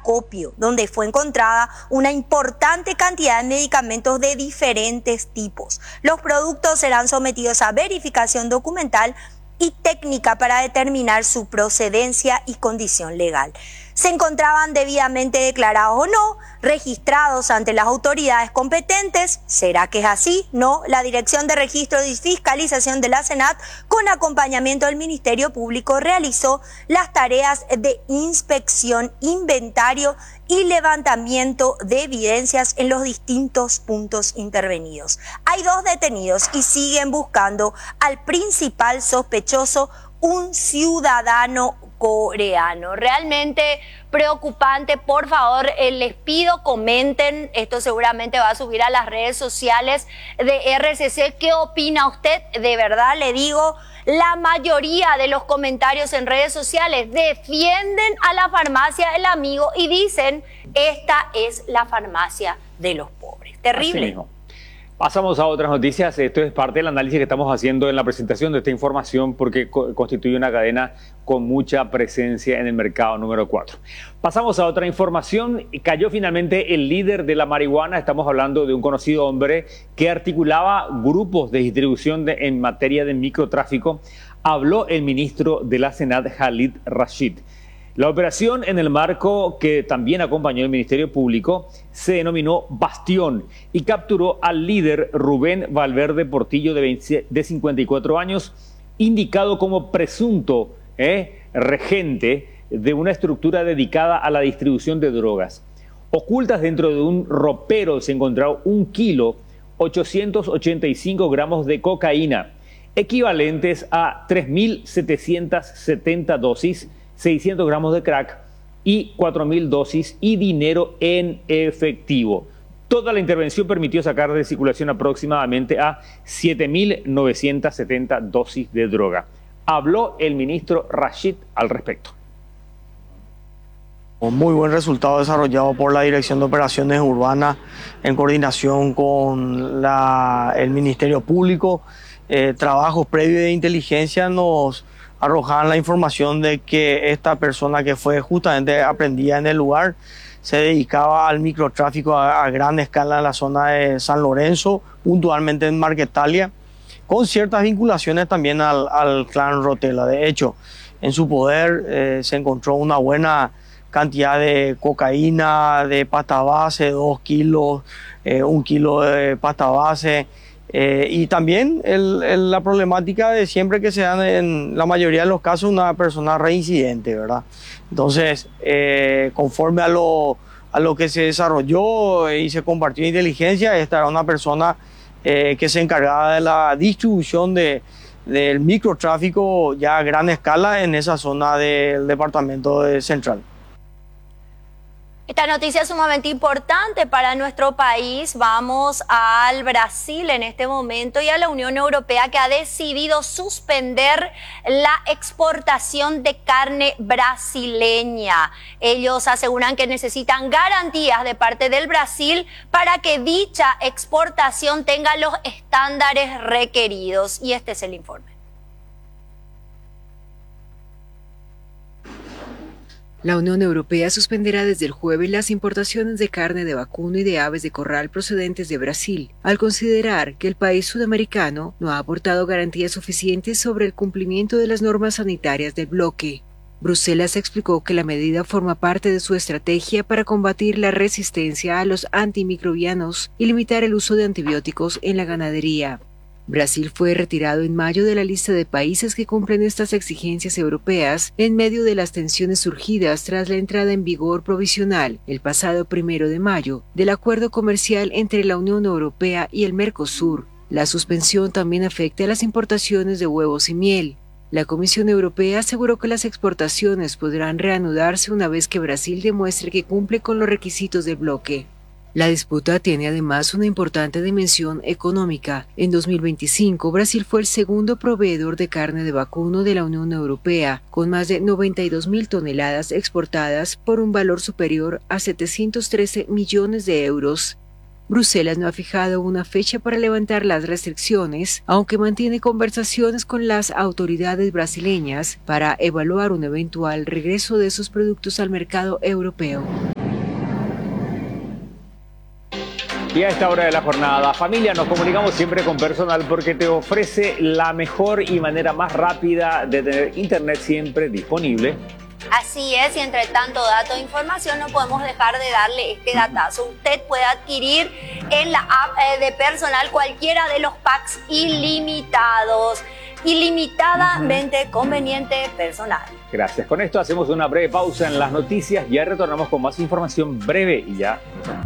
acopio, donde fue encontrada una importante cantidad de medicamentos de diferentes tipos. Los productos serán sometidos a verificación documental y técnica para determinar su procedencia y condición legal. ¿Se encontraban debidamente declarados o no, registrados ante las autoridades competentes? ¿Será que es así? No. La Dirección de Registro y Fiscalización de la SENAT, con acompañamiento del Ministerio Público, realizó las tareas de inspección, inventario y levantamiento de evidencias en los distintos puntos intervenidos. Hay 2 detenidos y siguen buscando al principal sospechoso, un ciudadano coreano. Realmente preocupante. Por favor, les pido comenten. Esto seguramente va a subir a las redes sociales de RCC. ¿Qué opina usted? De verdad le digo, la mayoría de los comentarios en redes sociales defienden a la farmacia El Amigo y dicen, esta es la farmacia de los pobres. Terrible. Pasamos a otras noticias. Esto es parte del análisis que estamos haciendo en la presentación de esta información porque constituye una cadena con mucha presencia en el mercado número 4. Pasamos a otra información. Cayó finalmente el líder de la marihuana. Estamos hablando de un conocido hombre que articulaba grupos de distribución en materia de microtráfico. Habló el ministro de la SENAT, Khalid Rashid. La operación, en el marco que también acompañó el Ministerio Público, se denominó Bastión y capturó al líder Rubén Valverde Portillo, de 54 años, indicado como presunto regente de una estructura dedicada a la distribución de drogas. Ocultas dentro de un ropero se encontraron 1 kilo, 885 gramos de cocaína, equivalentes a 3.770 dosis, 600 gramos de crack y 4.000 dosis y dinero en efectivo. Toda la intervención permitió sacar de circulación aproximadamente a 7.970 dosis de droga. Habló el ministro Rashid al respecto. Un muy buen resultado desarrollado por la Dirección de Operaciones Urbanas en coordinación con el Ministerio Público. Trabajos previos de inteligencia nos arrojaban la información de que esta persona que fue justamente aprehendida en el lugar se dedicaba al microtráfico a gran escala en la zona de San Lorenzo, puntualmente en Marquetalia, con ciertas vinculaciones también al clan Rotela. De hecho, en su poder se encontró una buena cantidad de cocaína, de pasta base, 2 kilos, 1 kilo de pasta base, y también la problemática de siempre que se dan en la mayoría de los casos una persona reincidente, ¿verdad? Entonces, conforme a lo que se desarrolló y se compartió inteligencia, esta era una persona que se encargaba de la distribución del microtráfico ya a gran escala en esa zona del departamento central. Esta noticia es sumamente importante para nuestro país. Vamos al Brasil en este momento y a la Unión Europea, que ha decidido suspender la exportación de carne brasileña. Ellos aseguran que necesitan garantías de parte del Brasil para que dicha exportación tenga los estándares requeridos. Y este es el informe. La Unión Europea suspenderá desde el jueves las importaciones de carne de vacuno y de aves de corral procedentes de Brasil, al considerar que el país sudamericano no ha aportado garantías suficientes sobre el cumplimiento de las normas sanitarias del bloque. Bruselas explicó que la medida forma parte de su estrategia para combatir la resistencia a los antimicrobianos y limitar el uso de antibióticos en la ganadería. Brasil fue retirado en mayo de la lista de países que cumplen estas exigencias europeas en medio de las tensiones surgidas tras la entrada en vigor provisional, el pasado 1 de mayo, del acuerdo comercial entre la Unión Europea y el Mercosur. La suspensión también afecta a las importaciones de huevos y miel. La Comisión Europea aseguró que las exportaciones podrán reanudarse una vez que Brasil demuestre que cumple con los requisitos del bloque. La disputa tiene además una importante dimensión económica. En 2025, Brasil fue el segundo proveedor de carne de vacuno de la Unión Europea, con más de 92.000 toneladas exportadas por un valor superior a 713 millones de euros. Bruselas no ha fijado una fecha para levantar las restricciones, aunque mantiene conversaciones con las autoridades brasileñas para evaluar un eventual regreso de esos productos al mercado europeo. Y a esta hora de la jornada, familia, nos comunicamos siempre con Personal porque te ofrece la mejor y manera más rápida de tener internet siempre disponible. Así es, y entre tanto dato e información no podemos dejar de darle este datazo. Usted puede adquirir en la app de Personal cualquiera de los packs ilimitados. Ilimitadamente conveniente Personal. Gracias. Con esto hacemos una breve pausa en las noticias. Ya retornamos con más información breve y ya.